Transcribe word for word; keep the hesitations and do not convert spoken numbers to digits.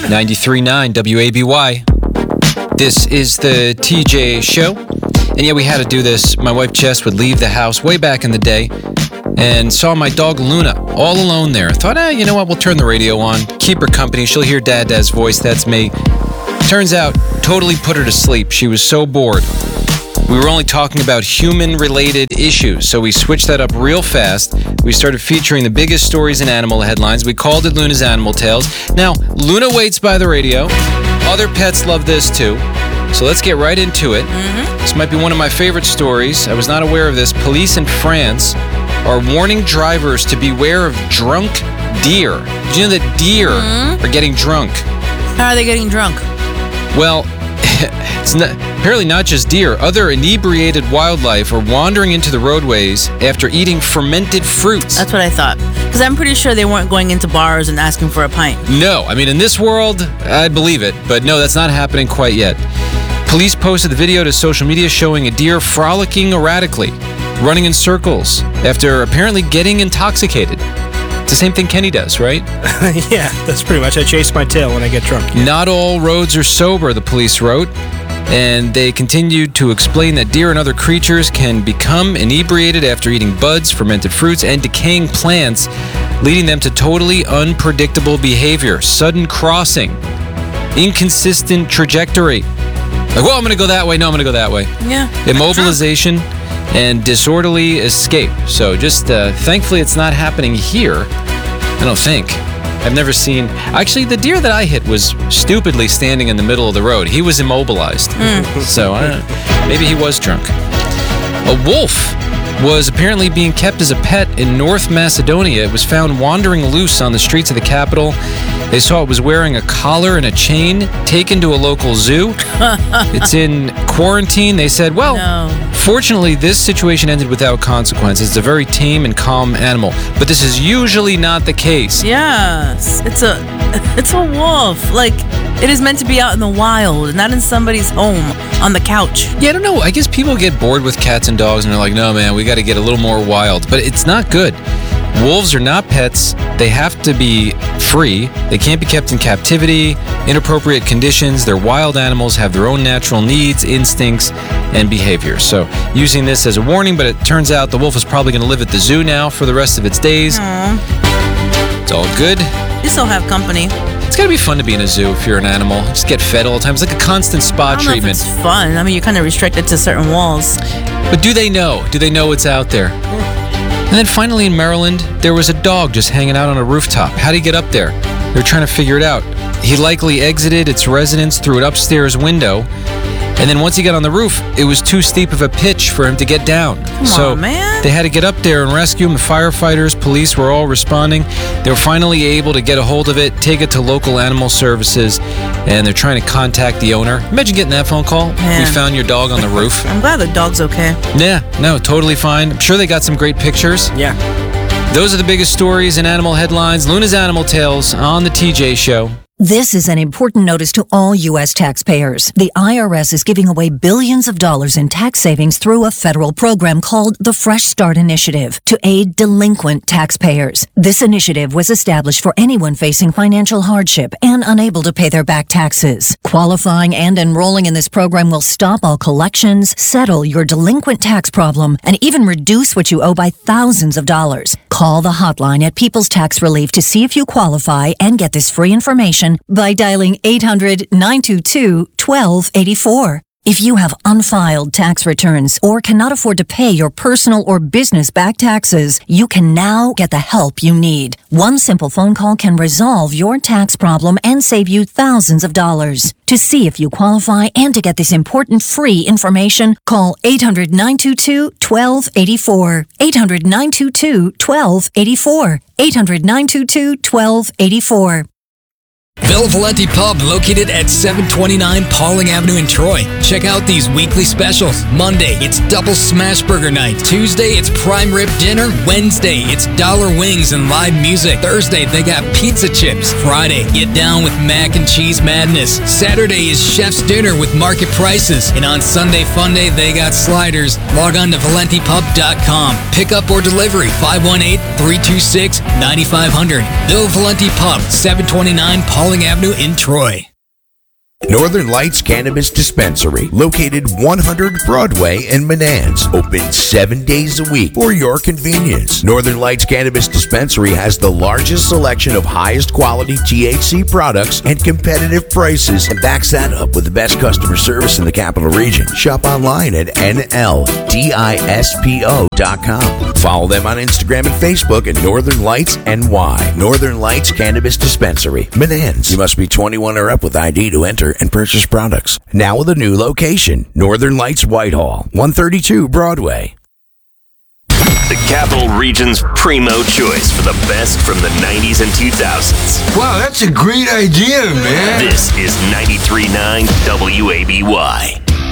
ninety-three point nine W A B Y. This is the T J Show. And yeah, we had to do this. My wife Jess would leave the house way back in the day and saw my dog Luna all alone there. Thought, eh, you know what, we'll turn the radio on, keep her company. She'll hear Dad Dad's voice, that's me. Turns out, totally put her to sleep. She was so bored. We were only talking about human-related issues, so we switched that up real fast. We started featuring the biggest stories in animal headlines. We called it Luna's Animal Tales. Now, Luna waits by the radio. Other pets love this too. So let's get right into it. Mm-hmm. This might be one of my favorite stories. I was not aware of this. Police in France are warning drivers to beware of drunk deer. Did you know that deer mm-hmm. are getting drunk? How are they getting drunk? Well, it's not, apparently not just deer. Other inebriated wildlife are wandering into the roadways after eating fermented fruits. That's what I thought. Because I'm pretty sure they weren't going into bars and asking for a pint. No, I mean, in this world, I'd believe it. But no, that's not happening quite yet. Police posted the video to social media showing a deer frolicking erratically, running in circles after apparently getting intoxicated. It's the same thing Kenny does, right? Yeah, that's pretty much. I chase my tail when I get drunk. Not all roads are sober, the police wrote. And they continued to explain that deer and other creatures can become inebriated after eating buds, fermented fruits, and decaying plants, leading them to totally unpredictable behavior, sudden crossing, inconsistent trajectory. Like, well, I'm going to go that way. No, I'm going to go that way. Yeah. Immobilization and disorderly escape. So just uh, thankfully it's not happening here. I don't think. I've never seen... Actually, the deer that I hit was stupidly standing in the middle of the road. He was immobilized. Mm. So I don't know. Maybe he was drunk. A wolf was apparently being kept as a pet in North Macedonia. It was found wandering loose on the streets of the capital. They saw it was wearing a collar and a chain, taken to a local zoo. It's in quarantine. They said, well, no. Fortunately, this situation ended without consequences. It's a very tame and calm animal. But this is usually not the case. Yes. It's a, it's a wolf. Like, it is meant to be out in the wild, not in somebody's home on the couch. Yeah, I don't know. I guess people get bored with cats and dogs and they're like, no, man, we got to get a little more wild. But it's not good. Wolves are not pets. They have to be free. They can't be kept in captivity, inappropriate conditions. They're wild animals, have their own natural needs, instincts, and behaviors. So using this as a warning, but it turns out the wolf is probably going to live at the zoo now for the rest of its days. Aww. It's all good. You still have company. It's got to be fun to be in a zoo if you're an animal. Just get fed all the time. It's like a constant spa I don't treatment. know if it's fun. I mean, you're kind of restricted to certain walls. But do they know? Do they know what's out there? And then finally in Maryland, there was a dog just hanging out on a rooftop. How did he get up there? They're trying to figure it out. He likely exited its residence through an upstairs window. And then once he got on the roof, it was too steep of a pitch for him to get down. Come so on, man. They had to get up there and rescue him. The firefighters, police were all responding. They were finally able to get a hold of it, take it to local animal services, and they're trying to contact the owner. Imagine getting that phone call. Man. We found your dog on the roof. I'm glad the dog's okay. Yeah, no, totally fine. I'm sure they got some great pictures. Yeah. Those are the biggest stories in animal headlines. Luna's Animal Tales on the T J Show. This is an important notice to all U S taxpayers. The I R S is giving away billions of dollars in tax savings through a federal program called the Fresh Start Initiative to aid delinquent taxpayers. This initiative was established for anyone facing financial hardship and unable to pay their back taxes. Qualifying and enrolling in this program will stop all collections, settle your delinquent tax problem, and even reduce what you owe by thousands of dollars. Call the hotline at People's Tax Relief to see if you qualify and get this free information by dialing eight hundred, nine two two, one two eight four. If you have unfiled tax returns or cannot afford to pay your personal or business back taxes, you can now get the help you need. One simple phone call can resolve your tax problem and save you thousands of dollars. To see if you qualify and to get this important free information, call eight hundred, nine two two, one two eight four. eight hundred, nine two two, one two eight four. eight hundred, nine two two, one two eight four. Villa Valenti Pub, located at seven twenty-nine Pauling Avenue in Troy. Check out these weekly specials. Monday, it's Double Smash Burger Night. Tuesday, it's Prime Rib Dinner. Wednesday, it's Dollar Wings and live music. Thursday, they got pizza chips. Friday, get down with mac and cheese madness. Saturday is Chef's Dinner with market prices. And on Sunday Fun Day, they got sliders. Log on to valenti pub dot com. Pickup or delivery, five one eight, three two six, nine five zero zero. Villa Valenti Pub, seven twenty-nine Pauling Pauling Avenue in Troy. Northern Lights Cannabis Dispensary, located one hundred Broadway in Menands, open seven days a week for your convenience. Northern Lights Cannabis Dispensary has the largest selection of highest quality T H C products and competitive prices, and backs that up with the best customer service in the capital region. Shop online at N L dispo dot com. Follow them on Instagram and Facebook at Northern Lights N Y. Northern Lights Cannabis Dispensary, Menands. You must be twenty-one or up with I D to enter and purchase products. Now with a new location, Northern Lights Whitehall, one thirty-two Broadway. The Capital Region's primo choice for the best from the nineties and two thousands. Wow, that's a great idea, man. This is ninety-three point nine W A B Y.